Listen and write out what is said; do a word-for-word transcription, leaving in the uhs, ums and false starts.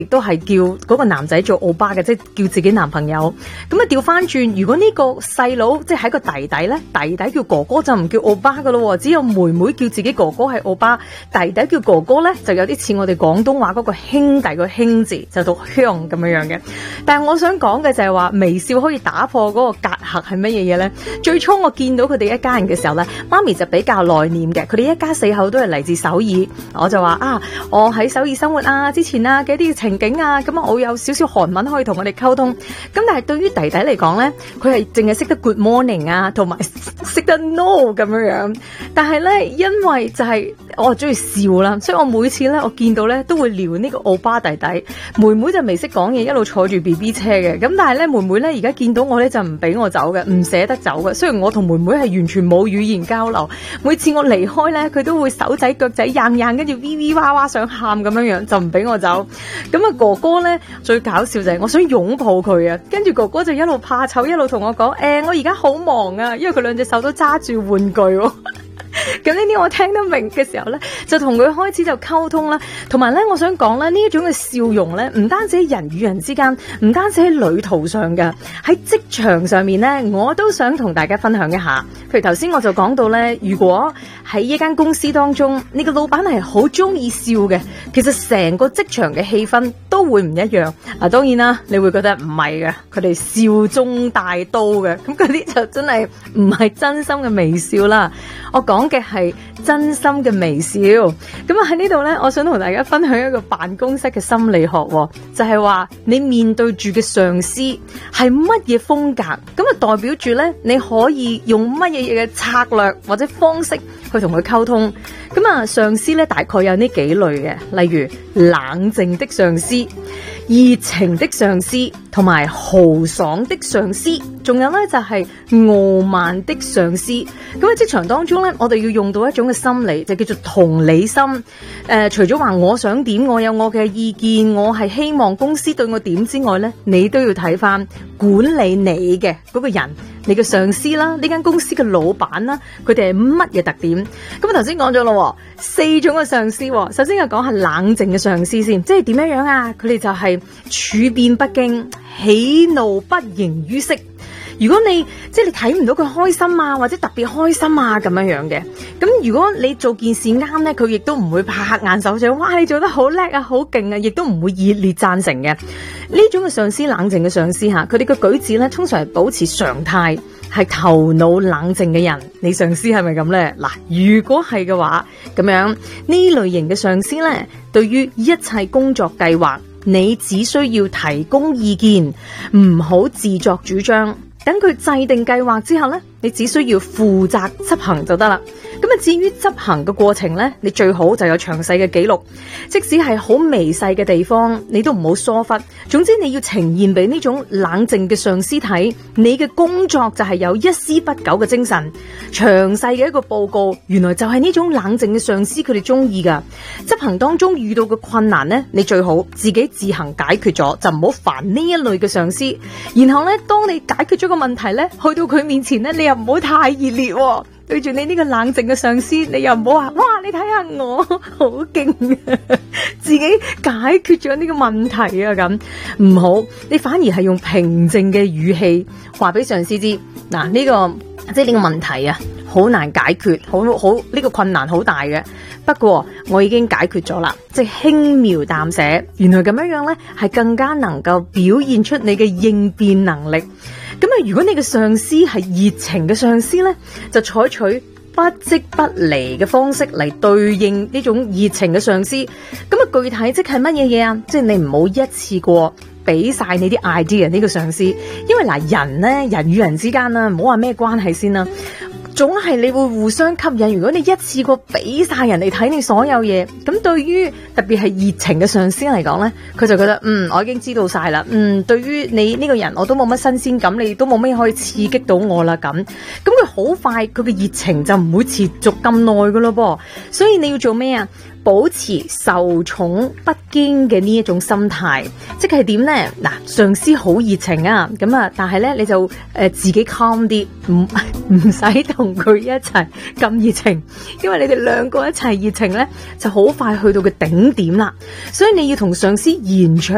亦都係叫嗰個男仔做歐巴嘅，即係叫自己男朋友。咁啊調翻轉，如果呢個細佬即係喺個弟弟咧，弟弟叫哥哥就唔叫歐巴噶咯，只有妹妹叫自己哥哥係歐巴，弟弟叫哥哥咧就有啲似我哋廣東話嗰個兄弟個兄字，就讀香咁樣樣嘅。但係我想講嘅就係話，微笑可以打破嗰個隔閡係乜嘢嘢咧？最初我見到佢哋一家人嘅時候咧，媽咪就比較內斂嘅，佢哋一家四口都係嚟自首爾，我就話啊，我喺首爾生活啊，之前啊嘅一啲情景啊，咁啊我有少少韓文可以同我哋溝通。咁但係對於弟弟嚟講咧，佢係淨係識得 good morning 啊，同埋識得 no 咁樣樣。但係咧，因為就係我中意笑啦，所以我每次咧我見到咧都會撩呢個歐巴弟弟。妹妹就未識講嘢，一路坐住 B B 車嘅。咁但係咧，妹妹咧而家見到我咧就唔俾我走嘅，唔捨得走嘅。雖然我同妹妹係完全冇語言交流，每次我離開咧，佢都會手仔腳仔硬硬，跟住 V V 哇哇想喊咁樣樣，就唔俾我走。咁啊哥哥咧最搞笑就係我想擁抱佢啊，跟住哥哥就一路怕醜一路同我講，誒、欸、我而家好忙啊，因為佢兩隻手都揸住玩具喎。咁呢啲我聽得明嘅時候咧，就同佢開始就溝通啦。同埋咧，我想講咧，呢一種嘅笑容咧，唔單止喺人與人之間，唔單止喺旅途上嘅，喺職場上面咧，我都想同大家分享一下。譬如頭先我就講到咧，如果喺一間公司當中，呢個老闆係好中意笑嘅，其實成個職場嘅氣氛都會唔一樣。啊，當然啦，你會覺得唔係嘅，佢哋笑中帶刀嘅，咁嗰啲就真係唔係真心嘅微笑啦。我講嘅係真心嘅微笑。咁啊喺呢度呢，我想同大家分享一個辦公室嘅心理學，就係話你面對住嘅上司係乜嘢風格，咁啊代表住呢，你可以用乜嘢嘢嘅策略或者方式去同佢溝通。咁啊上司呢，大概有呢幾類嘅，例如冷靜的上司、熱情的上司同埋豪爽的上司，仲有呢，就係傲慢的上司。咁喺職場當中呢，我哋要用到一種嘅心理，就叫做同理心。誒、呃，除咗話我想點，我有我嘅意見，我係希望公司對我點之外呢，你都要睇翻管理你嘅嗰個人，你嘅上司啦，呢間公司嘅老闆啦，佢哋係乜嘢特點？咁啊頭先講咗咯，四種嘅上司。首先我講下冷靜嘅上司先，即係點樣樣啊？佢哋就係處變不驚，喜怒不形於色。如果你即係你睇唔到佢開心啊，或者特別開心啊咁樣樣嘅，咁如果你做件事啱咧，佢亦都唔會拍眼手掌，哇你做得好叻啊，好勁啊，亦都唔會熱烈贊成嘅。呢種嘅上司，冷靜嘅上司吓，佢哋嘅舉止咧，通常係保持常態，係頭腦冷靜嘅人。你上司係咪咁咧？嗱，如果係嘅話，咁樣呢類型嘅上司咧，對於一切工作計劃，你只需要提供意見，唔好自作主張。等佢制定計劃之後呢，你只需要負責執行就得啦。咁啊，至於執行嘅過程呢，你最好就有詳細嘅記錄，即使係好微細嘅地方，你都唔好疏忽。總之你要呈現俾呢種冷靜嘅上司睇，你嘅工作就係有一絲不苟嘅精神，詳細嘅一個報告，原來就係呢種冷靜嘅上司佢哋中意噶。執行當中遇到嘅困難呢，你最好自己自行解決咗，就唔好煩呢一類嘅上司。然後呢，當你解決咗個問題呢，去到佢面前呢，你又唔好太熱烈喎。對住你呢個冷靜嘅上司，你又唔好話，哇！你睇下我好勁啊，自己解決咗呢個問題啊，咁唔好，你反而係用平靜嘅語氣話俾上司知，嗱呢個即係呢個問題啊，好難解決，好好呢個困難好大嘅。不過我已經解決咗啦，即係輕描淡寫。原來咁樣樣呢，係更加能夠表現出你嘅應變能力。咁啊，如果你嘅上司係熱情嘅上司呢，就採取不即不離嘅方式嚟對應呢種熱情嘅上司。咁啊，具體即係乜嘢嘢啊？即係你唔好一次過俾晒你啲 idea 呢個上司，因為嗱人呢，人與人之間啦，唔好話咩關係先啦。總係你會互相吸引，如果你一次過俾晒人哋睇你所有嘢，咁對於特別係熱情嘅上司嚟講呢，佢就覺得嗯我已經知道晒啦，嗯對於你呢個人我都冇乜新鮮感，你都冇咩可以刺激到我啦咁，咁佢好快佢嘅熱情就唔會持續咁耐噶咯噃，所以你要做咩啊？保持受寵不驚嘅呢一種心態，即係點呢？嗱，上司好熱情啊，咁啊，但係咧你就誒、呃、自己 calm 啲，唔唔使同佢一齊咁熱情，因為你哋兩個一齊熱情咧，就好快去到個頂點啦。所以你要同上司延長